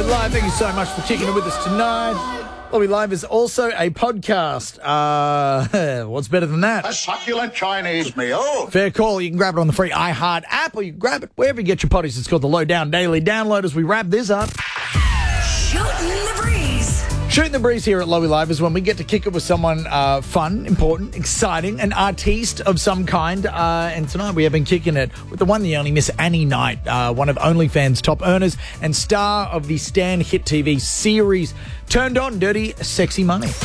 Live. Thank you so much for kicking it with us tonight. Lowy Live is also a podcast. What's better than that? A succulent Chinese meal. Fair call. You can grab it on the free iHeart app, or you can grab it wherever you get your potties. It's called the Lowdown Daily Download. As we wrap this up, Shooting the breeze. Shooting the breeze here at Lowy Live is when we get to kick it with someone fun, important, exciting, an artiste of some kind. And tonight we have been kicking it with the one, the only Miss Annie Knight, one of OnlyFans' top earners and star of the Stan hit TV series Turned On Dirty Sexy Money. 10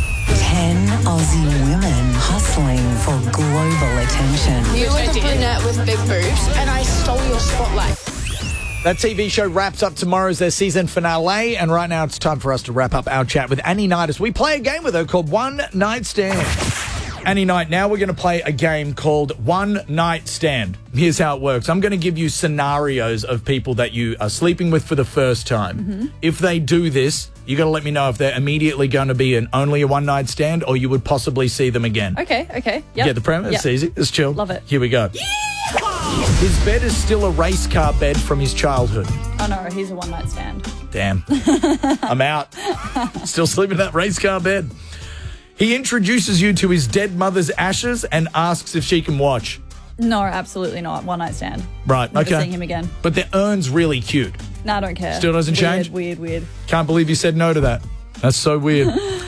Aussie women hustling for global attention. You were the brunette with big boobs, and I stole your spotlight. That TV show wraps up tomorrow as their season finale, and right now it's time for us to wrap up our chat with Annie Knight as we play a game with her called One Night Stand. Annie Knight, now we're going to play a game called One Night Stand. Here's how it works. I'm going to give you scenarios of people that you are sleeping with for the first time. Mm-hmm. If they do this, you got to let me know if they're immediately going to be only a one-night stand or you would possibly see them again. Okay. Yep. Yeah, the premise. It's easy. It's chill. Love it. Here we go. His bed is still a race car bed from his childhood. Oh, no, he's a one-night stand. Damn. I'm out. Still sleeping in that race car bed. He introduces you to his dead mother's ashes and asks if she can watch. No, absolutely not. One-night stand. Right, Never okay. seeing him again. But the urn's really cute. No, I don't care. Still doesn't change? Weird. Can't believe you said no to that. That's so weird.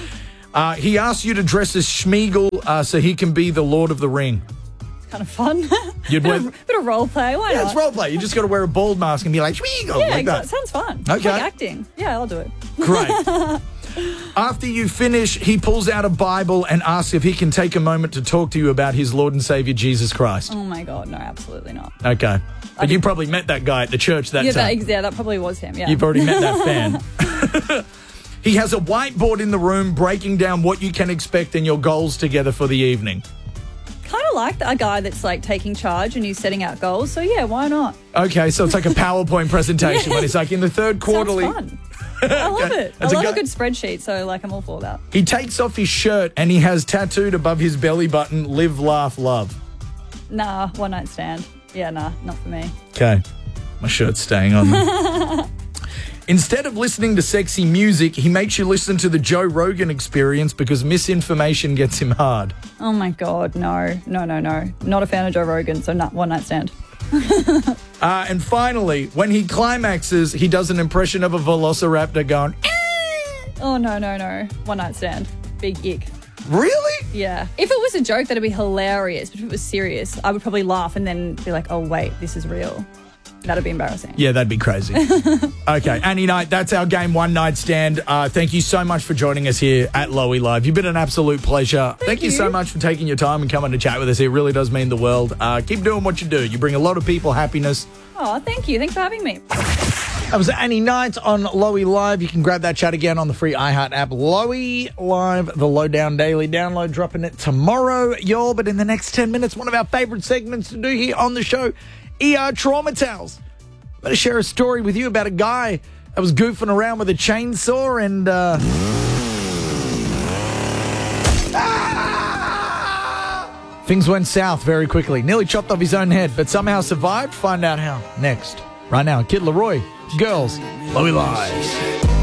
He asks you to dress as Schmeagol so he can be the Lord of the Ring. Kind of fun. You'd wear... bit of role play. Why not? It's role play. You just got to wear a bald mask and be like, Schmeagol, Yeah, like that. Sounds fun. Okay. Like acting. Yeah, I'll do it. Great. After you finish, he pulls out a Bible and asks if he can take a moment to talk to you about his Lord and Savior, Jesus Christ. Oh, my God. No, absolutely not. Okay. But you probably met that guy at the church that time. That probably was him, yeah. You've already met that fan. He has a whiteboard in the room breaking down what you can expect and your goals together for the evening. Kind of like a guy that's like taking charge and he's setting out goals. So, yeah, why not? Okay, so it's like a PowerPoint presentation when it's like in the third quarterly. Sounds fun. I love it. That's I love a good spreadsheet, so like I'm all for that. He takes off his shirt and he has tattooed above his belly button, live, laugh, love. Nah, one night stand. Yeah, nah, not for me. Okay, my shirt's staying on. Instead of listening to sexy music, he makes you listen to the Joe Rogan Experience because misinformation gets him hard. Oh my God, no. Not a fan of Joe Rogan, so one night stand. And finally, when he climaxes, he does an impression of a velociraptor going, Oh, no. One night stand. Big ick. Really? Yeah. If it was a joke, that'd be hilarious. But if it was serious, I would probably laugh and then be like, oh, wait, this is real. That'd be embarrassing. Yeah, that'd be crazy. Okay, Annie Knight, that's our game, One Night Stand. Thank you so much for joining us here at Lowy Live. You've been an absolute pleasure. Thank you so much for taking your time and coming to chat with us. It really does mean the world. Keep doing what you do. You bring a lot of people happiness. Oh, thank you. Thanks for having me. That was Annie Knight on Lowy Live. You can grab that chat again on the free iHeart app. Lowy Live, the Lowdown Daily Download, dropping it tomorrow, y'all. But in the next 10 minutes, one of our favourite segments to do here on the show, ER Trauma Tales. I'm going to share a story with you about a guy that was goofing around with a chainsaw and... things went south very quickly. Nearly chopped off his own head, but somehow survived. Find out how next. Right now, Kid Laroi, Girls, Lowy Live.